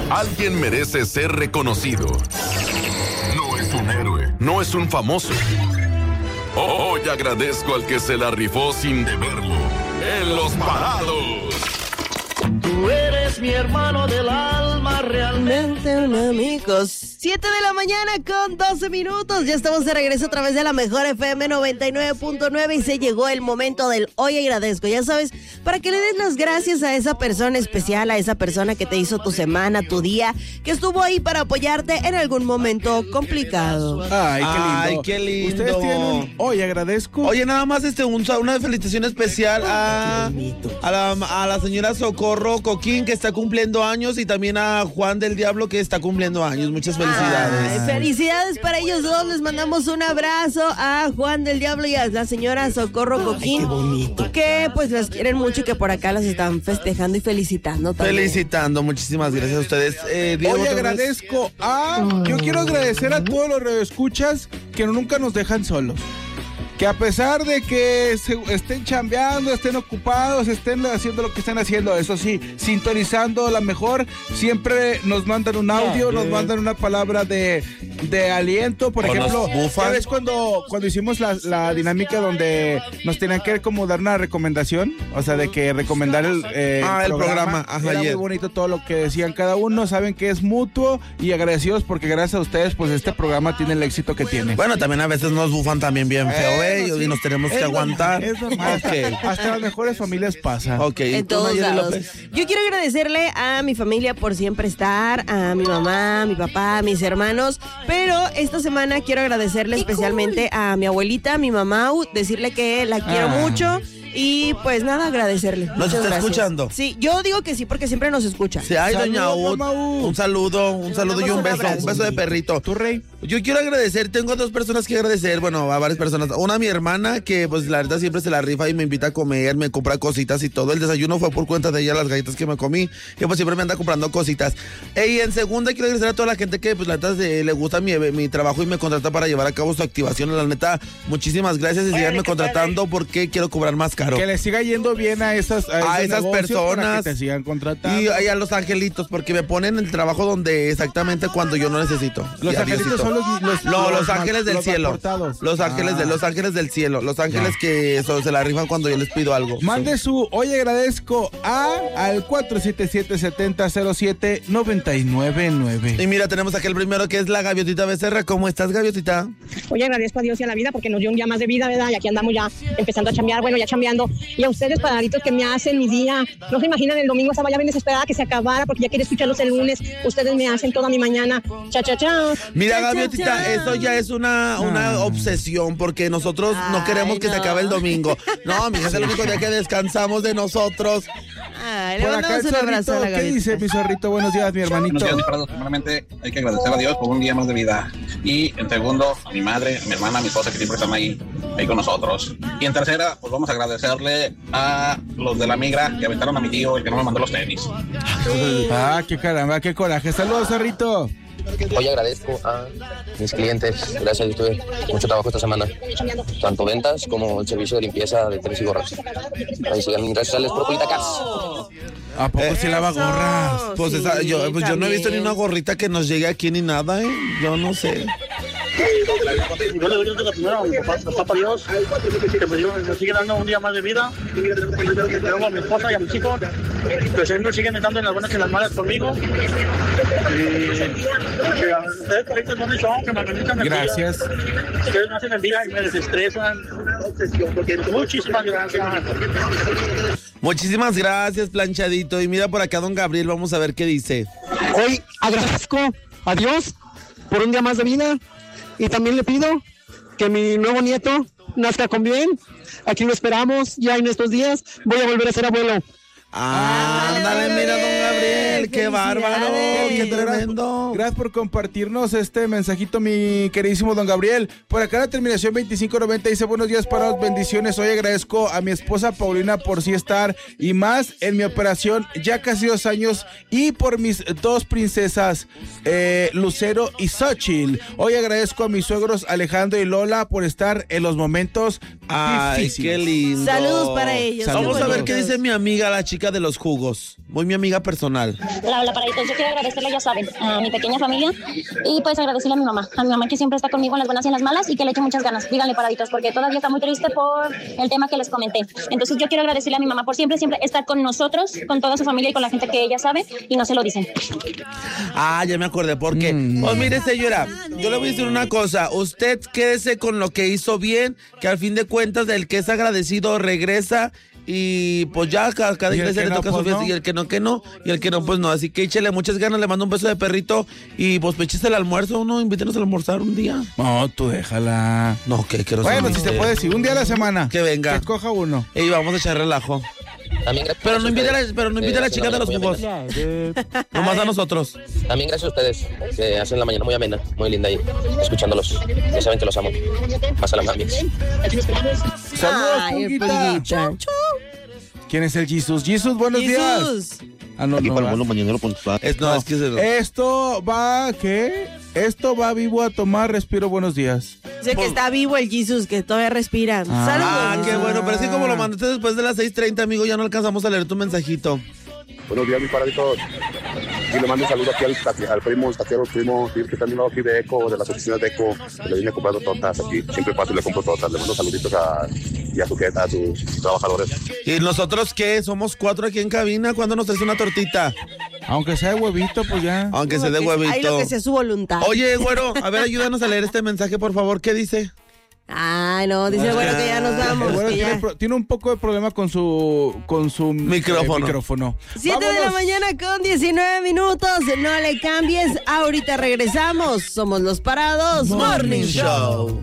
Alguien merece ser reconocido. No es un héroe, no es un famoso. Hoy agradezco al que se la rifó sin deberlo. En Los Parados. Tú eres mi hermano del alma, realmente un amigo. 7 de la mañana con 12 minutos. Ya estamos de regreso a través de la mejor FM 99.9 y se llegó el momento del hoy agradezco. Ya sabes, para que le des las gracias a esa persona especial, a esa persona que te hizo tu semana, tu día, que estuvo ahí para apoyarte en algún momento complicado. Ay, qué lindo. Ustedes tienen un hoy agradezco. Oye, nada más una felicitación especial a la señora Socorro Coquín, que está cumpliendo años, y también a Juan del Diablo, que está cumpliendo años. Muchas felicidades. Felicidades para ellos dos. Les mandamos un abrazo a Juan del Diablo y a la señora Socorro Coquín. Qué bonito. Que pues las quieren mucho y que por acá las están festejando y felicitando también. Felicitando, muchísimas gracias a ustedes. Diego, Hoy agradezco yo quiero agradecer a todos los radioescuchas que nunca nos dejan solos. Que a pesar de que estén chambeando, estén ocupados, estén haciendo lo que estén haciendo, eso sí, sintonizando la mejor, siempre nos mandan un audio, nos mandan una palabra de aliento. Por ejemplo, ¿sabes cuando hicimos la dinámica donde nos tenían que como dar una recomendación? O sea, de que recomendar el programa. Ajá, era muy bonito todo lo que decían cada uno. Saben que es mutuo y agradecidos porque gracias a ustedes, pues este programa tiene el éxito que tiene. Bueno, también a veces nos bufan también bien feo, y nos tenemos que aguantar. Es normal. Okay. Hasta las mejores familias pasa. Ok. En todos lados. Yo quiero agradecerle a mi familia por siempre estar, a mi mamá, a mi papá, a mis hermanos, pero esta semana quiero agradecerle especialmente a mi abuelita, a mi mamá, decirle que la quiero mucho. Y pues nada, agradecerle. ¿Nos está escuchando? Sí, yo digo que sí, porque siempre nos escucha. Sí, ay, doña Ud, un saludo y un beso de perrito. ¿Tu rey? Yo quiero agradecer, tengo a dos personas que agradecer, bueno, a varias personas. Una, mi hermana, que pues la verdad siempre se la rifa y me invita a comer, me compra cositas y todo. El desayuno fue por cuenta de ella, las galletas que me comí, que pues siempre me anda comprando cositas. Y en segunda, quiero agradecer a toda la gente que pues la neta le gusta mi trabajo y me contrata para llevar a cabo su activación. La neta, muchísimas gracias y síganme contratando porque quiero cobrar más caro. Que le siga yendo bien a esas personas para que te sigan contratando. Y a los angelitos, porque me ponen el trabajo donde exactamente cuando yo no necesito. Los angelitos son los ángeles del cielo. Los ángeles del cielo. Los ángeles que se la rifan cuando yo les pido algo. Mande su hoy agradezco al 477-7007-999. Y mira, tenemos aquí el primero, que es la Gaviotita Becerra. ¿Cómo estás, Gaviotita? Hoy agradezco a Dios y a la vida porque nos dio un día más de vida, ¿verdad? Y aquí andamos ya empezando a chambear, bueno, ya chambeando. Y a ustedes, padaritos, que me hacen mi día. No se imaginan, el domingo estaba ya bien desesperada que se acabara porque ya quería escucharlos el lunes. Ustedes me hacen toda mi mañana. Cha, cha, cha. Mira, Gaviotita, eso ya es una obsesión porque nosotros no queremos que se acabe el domingo. No, mija, es el único día que descansamos de nosotros. Le mandamos un abrazo a la ¿Qué dice mi zorrito? Buenos días, mi hermanito. Buenos días, mi Prado. Primeramente, hay que agradecer a Dios por un día más de vida. Y en segundo, a mi madre, a mi hermana, a mi esposa, que siempre están ahí con nosotros. Y en tercera, pues vamos a agradecerle a los de la migra que aventaron a mi tío, el que no me mandó los tenis. Qué caramba, qué coraje. Saludos, zorrito. Hoy agradezco a mis clientes. Gracias, yo tuve mucho trabajo esta semana. Tanto ventas como el servicio de limpieza de tenis y gorras. Ahí sigan mis redes sociales por Politacas. ¿A poco se lava gorras? Pues yo no he visto ni una gorrita que nos llegue aquí ni nada, Yo no sé. Yo le doy la primera a mi papá Dios, que me sigue dando un día más de vida. Tengo a mi esposa y a mis hijos, que siempre siguen estando en las buenas y en las malas conmigo. Y que a ustedes, correctos, no me son, que me organizan el día. Gracias. Ustedes me hacen el día y me desestresan. Muchísimas gracias. Muchísimas gracias, planchadito. Y mira por acá, don Gabriel, vamos a ver qué dice. Hoy agradezco a Dios por un día más de vida. Y también le pido que mi nuevo nieto nazca con bien. Aquí lo esperamos ya en estos días. Voy a volver a ser abuelo. Ándale, mira, don Gabriel, qué bárbaro, qué tremendo. Gracias por compartirnos este mensajito, mi queridísimo don Gabriel. Por acá la terminación 2590 dice: buenos días, para las bendiciones. Hoy agradezco a mi esposa Paulina por sí estar y más en mi operación ya casi 2 años, y por mis 2 princesas, Lucero y Xochitl. Hoy agradezco a mis suegros Alejandro y Lola por estar en los momentos difíciles. Qué lindo. Saludos para ellos. Vamos a ver qué dice mi amiga, la chica de los jugos. Muy mi amiga personal. la Paraditos. Yo quiero agradecerle, ya saben, a mi pequeña familia y pues agradecerle a mi mamá que siempre está conmigo en las buenas y en las malas y que le eche muchas ganas. Díganle, Paraditos, porque todavía está muy triste por el tema que les comenté. Entonces yo quiero agradecerle a mi mamá por siempre estar con nosotros, con toda su familia y con la gente que ella sabe y no se lo dicen. Ah, ya me acordé por qué. Pues mire, señora, yo le voy a decir una cosa. Usted quédese con lo que hizo bien, que al fin de cuentas el que es agradecido regresa. Y pues ya cada iglesia le toca su fiesta, y el que no, y el que no, pues no. Así que échele muchas ganas, le mando un beso de perrito y pues pechese el almuerzo, ¿no? Invítenos a almorzar un día. No, tú déjala. No, que quiero bueno, si se puede decir, un día a la semana. Que venga. Que escoja uno. Y vamos a echar relajo. Pero no invite a la chica de los jugos. Nomás a nosotros. También gracias a ustedes, que hacen la mañana muy amena, muy linda ahí, escuchándolos. Ya saben que los amo. Más a la mami. Saludos, Pulguita. ¿Quién es el Jesus? Jesus, buenos días. Ah, no, aquí no, para el vuelo mañanero puntual. Esto va, ¿qué? Esto va vivo a tomar respiro, buenos días. Dice que está vivo el Jesus, que todavía respira. Saludos. Qué bueno, pero es que como lo mandaste después de las 6:30, amigo, ya no alcanzamos a leer tu mensajito. Buenos días, mi Paraditos. Y le mando un saludo aquí al primo, el taquero, primo, que está al aquí de Eco, de las oficinas de Eco, que le viene comprando tortas aquí. Siempre paso y le compro tortas. Le mando saluditos a sus trabajadores. ¿Y nosotros qué? Somos 4 aquí en cabina. ¿Cuándo nos traes una tortita? Aunque sea de huevito, pues ya. Aunque sea de huevito. Ahí lo que sea su voluntad. Oye, güero, a ver, ayúdanos a leer este mensaje, por favor. ¿Qué dice? Ay, no, dice bueno que ya nos vamos. Bueno, tiene un poco de problema con su micrófono. 7 de la mañana con 19 minutos. No le cambies, ahorita regresamos. Somos Los Parados Morning Show.